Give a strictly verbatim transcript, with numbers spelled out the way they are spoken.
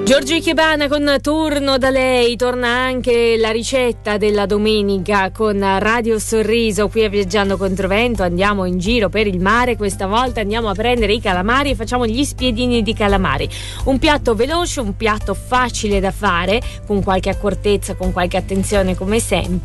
Giorgio Ikebana con Torno da lei, torna anche la ricetta della domenica con Radio Sorriso qui a Viaggiando Controvento. Andiamo in giro per il mare, questa volta andiamo a prendere i calamari e facciamo gli spiedini di calamari. Un piatto veloce, un piatto facile da fare, con qualche accortezza, con qualche attenzione come sempre.